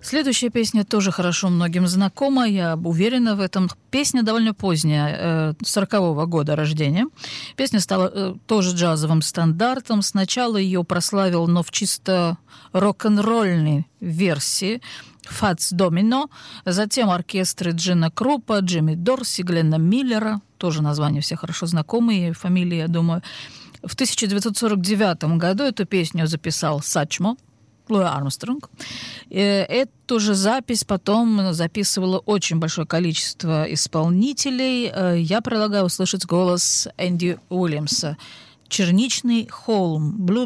Следующая песня тоже хорошо многим знакома, я уверена в этом. Песня довольно поздняя, 40-го года рождения. Песня стала тоже джазовым стандартом. Сначала ее прославил, но в чисто рок-н-ролльной версии, Фатс Домино, затем оркестры Джина Крупа, Джимми Дорси, Гленна Миллера, тоже названия все хорошо знакомые, фамилии, я думаю. В 1949 году эту песню записал Сачмо, Луи Армстронг. Эту же запись потом записывало очень большое количество исполнителей. Я предлагаю услышать голос Энди Уильямса. «Черничный холм»,